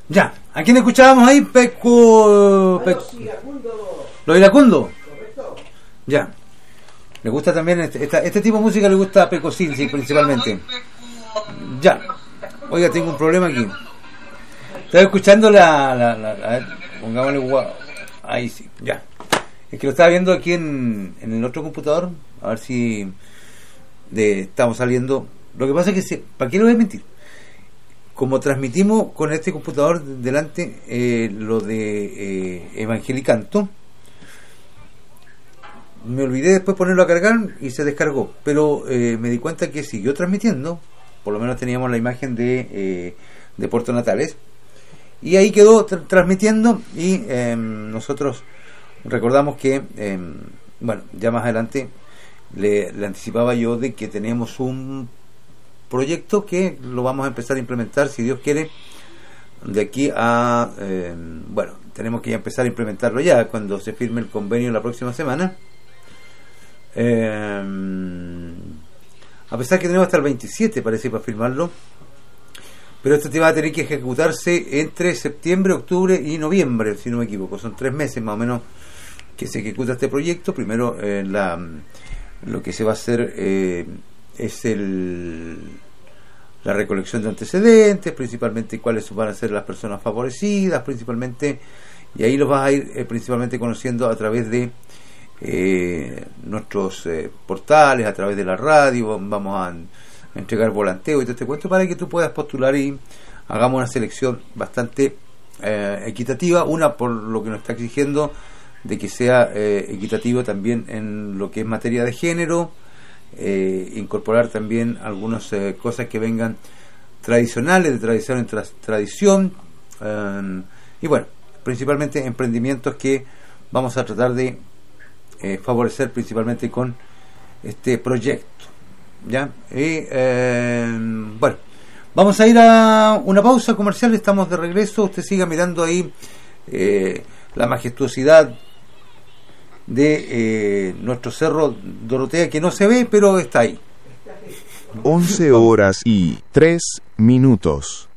Ya, ¿a quién escuchábamos ahí? Los iracundos. Correcto. Ya. Le gusta también este tipo de música, le gusta a Peco Silsi principalmente. Ya. Oiga, tengo un problema aquí. Estaba escuchando a ver, pongámosle wow. Ahí sí, ya. Es que lo estaba viendo aquí en el otro computador. A ver si estamos saliendo. Lo que pasa es que, ¿para qué le voy a mentir? Como transmitimos con este computador delante lo de Evangelicanto, me olvidé después ponerlo a cargar y se descargó. Pero me di cuenta que siguió transmitiendo. Por lo menos teníamos la imagen de Puerto Natales. Y ahí quedó transmitiendo y nosotros recordamos que, bueno, ya más adelante le anticipaba yo de que tenemos un proyecto que lo vamos a empezar a implementar, si Dios quiere, de aquí a, bueno, tenemos que ya empezar a implementarlo ya cuando se firme el convenio la próxima semana. A pesar que tenemos hasta el 27 parece para firmarlo, pero esto te va a tener que ejecutarse entre septiembre, octubre y noviembre, si no me equivoco. Son 3 meses más o menos que se ejecuta este proyecto. Primero lo que se va a hacer es la recolección de antecedentes, principalmente cuáles van a ser las personas favorecidas, principalmente, y ahí los vas a ir principalmente conociendo a través de nuestros portales, a través de la radio. Vamos a entregar volanteo y todo este cuento para que tú puedas postular y hagamos una selección bastante equitativa, una por lo que nos está exigiendo de que sea equitativo también en lo que es materia de género, incorporar también algunas cosas que vengan tradicionales, de tradición en tradición, y bueno, principalmente emprendimientos que vamos a tratar de favorecer principalmente con este proyecto, ¿ya? Y bueno, vamos a ir a una pausa comercial, estamos de regreso. Usted siga mirando ahí la majestuosidad de nuestro cerro Dorotea, que no se ve pero está ahí. 11 horas y 3 minutos.